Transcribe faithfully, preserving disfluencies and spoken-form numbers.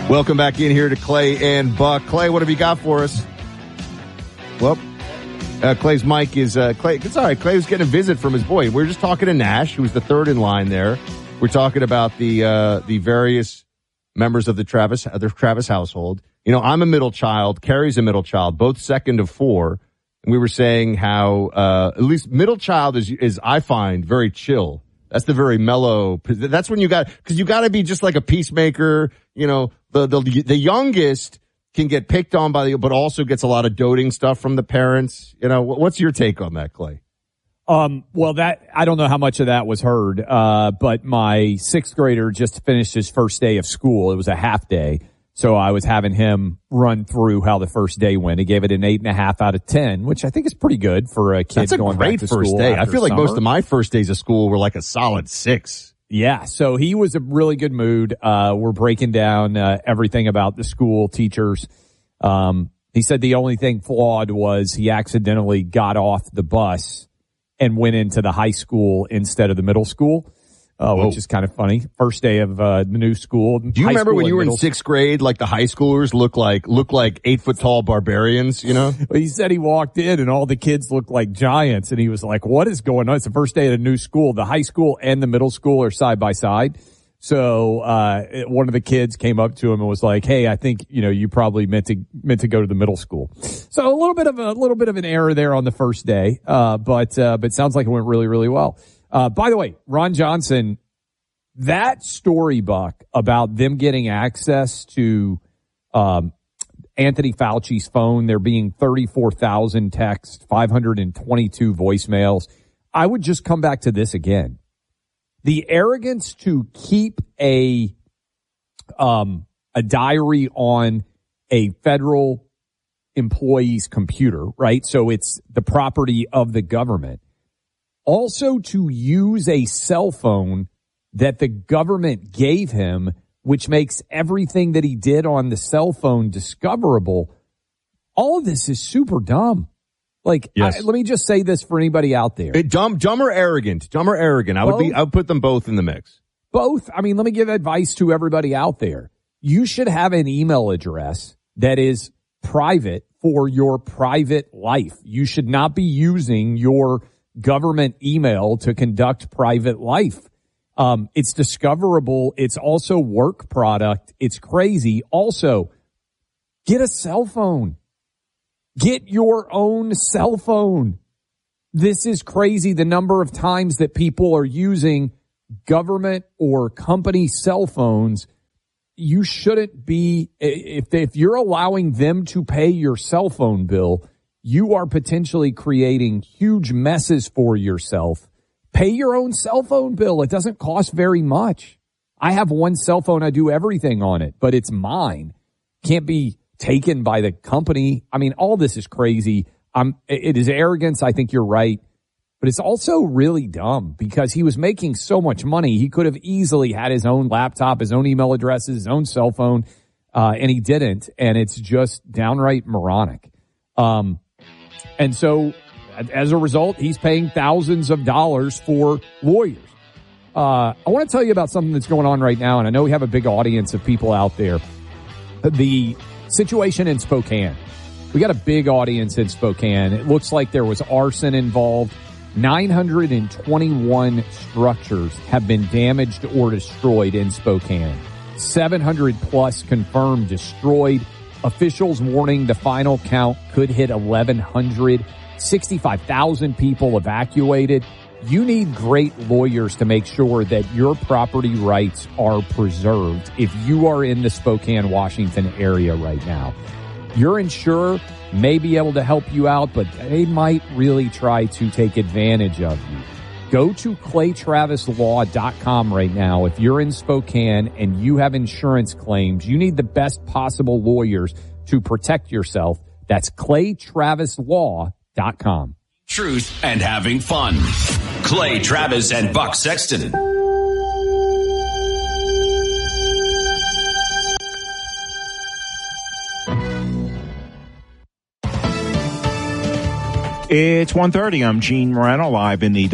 Welcome back in here to Clay and Buck. Clay, what have you got for us? Well, uh, Clay's mic is, uh, Clay, it's all right. Clay was getting a visit from his boy. We were just talking to Nash, who was the third in line there. We're talking about the, uh, the various members of the Travis, uh, the Travis household. You know, I'm a middle child. Carrie's a middle child, both second of four. And we were saying how, uh, at least middle child is, is, I find, very chill. That's the very mellow, that's when you got, cause you gotta be just like a peacemaker, you know, the, the, the youngest can get picked on by the, but also gets a lot of doting stuff from the parents. You know, what's your take on that, Clay? Um, well, that, I don't know how much of that was heard, uh, but my sixth grader just finished his first day of school. It was a half day. So I was having him run through how the first day went. He gave it an eight and a half out of ten, which I think is pretty good for a kid That's a going great back to first school. day. I feel like summer. most of my first days of school were like a solid six. Yeah. So he was a really good mood. Uh, we're breaking down, uh, everything about the school teachers. Um, he said the only thing flawed was he accidentally got off the bus and went into the high school instead of the middle school. Uh, which is kind of funny. First day of, uh, the new school. Do you remember when you were in sixth grade, like the high schoolers look like, look like eight foot tall barbarians, you know? Well, he said he walked in and all the kids looked like giants and he was like, what is going on? It's the first day at a new school. The high school and the middle school are side by side. So, uh, one of the kids came up to him and was like, hey, I think, you know, you probably meant to, meant to go to the middle school. So a little bit of a, a little bit of an error there on the first day. Uh, but, uh, but it sounds like it went really, really well. Uh, by the way, Ron Johnson, that story, Buck, about them getting access to, um, Anthony Fauci's phone, there being thirty-four thousand texts, five hundred twenty-two voicemails. I would just come back to this again. The arrogance to keep a, um, a diary on a federal employee's computer, right? So it's the property of the government. Also to use a cell phone that the government gave him, which makes everything that he did on the cell phone discoverable. All of this is super dumb. Like, yes. I, let me just say this for anybody out there. It, dumb, dumb or arrogant? Dumb or arrogant? I both, would be, I would put them both in the mix. Both. I mean, let me give advice to everybody out there. You should have an email address that is private for your private life. You should not be using your government email to conduct private life. Um, it's discoverable. It's also work product. It's crazy. Also, get a cell phone. Get your own cell phone. This is crazy. The number of times that people are using government or company cell phones. You shouldn't be, if, if you're allowing them to pay your cell phone bill, you are potentially creating huge messes for yourself. Pay your own cell phone bill. It doesn't cost very much. I have one cell phone. I do everything on it, but it's mine. Can't be taken by the company. I mean, all this is crazy. Um, it is arrogance. I think you're right. But it's also really dumb because he was making so much money. He could have easily had his own laptop, his own email addresses, his own cell phone, uh, and he didn't. And it's just downright moronic. Um, and so as a result, he's paying thousands of dollars for lawyers. Uh, I want to tell you about something that's going on right now, and I know we have a big audience of people out there. The situation in Spokane. We got a big audience in Spokane. It looks like there was arson involved. nine hundred twenty-one structures have been damaged or destroyed in Spokane. seven hundred plus confirmed destroyed. Officials warning the final count could hit eleven hundred. sixty-five thousand people evacuated. You need great lawyers to make sure that your property rights are preserved if you are in the Spokane, Washington area right now. Your insurer may be able to help you out, but they might really try to take advantage of you. Go to clay travis law dot com right now. If you're in Spokane and you have insurance claims, you need the best possible lawyers to protect yourself. That's clay travis law dot com. Truth and having fun. Clay Travis and Buck Sexton. It's one thirty. I'm Gene Moreno live in the